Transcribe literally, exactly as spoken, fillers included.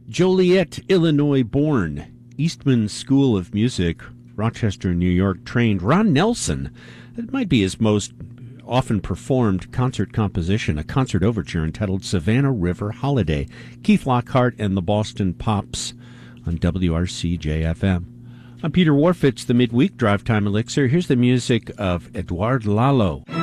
Joliet, Illinois born, Eastman School of Music, Rochester, New York trained. Ron Nelson, it might be his most often performed concert composition, a concert overture entitled Savannah River Holiday. Keith Lockhart and the Boston Pops on W R C J F M. I'm Peter Warfitz, the Midweek Drive Time Elixir. Here's the music of Edouard Lalo.